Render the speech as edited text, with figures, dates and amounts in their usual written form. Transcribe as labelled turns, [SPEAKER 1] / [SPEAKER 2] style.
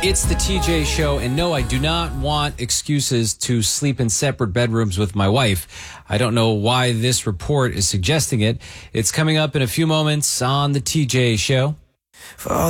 [SPEAKER 1] It's the TJ Show, and no, I do not want excuses to sleep in separate bedrooms with my wife. I don't know why this report is suggesting it. It's coming up in a few moments on the TJ Show.
[SPEAKER 2] For all